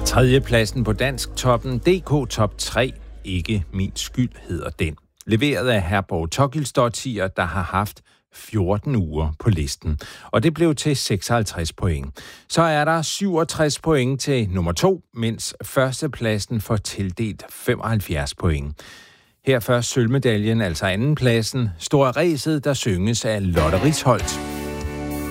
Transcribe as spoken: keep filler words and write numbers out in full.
Tredjepladsen på Dansk Toppen D K Top tre. Ikke min skyld hedder den. Leveret af Herborg Tokilsdottir, der har haft fjorten uger på listen. Og det blev til seksoghalvtreds point. Så er der syvogtres point til nummer to, mens førstepladsen får tildelt femoghalvfjerds point. Her først sølvmedaljen, altså andenpladsen, står ræset, der synges af Lotte Risholt.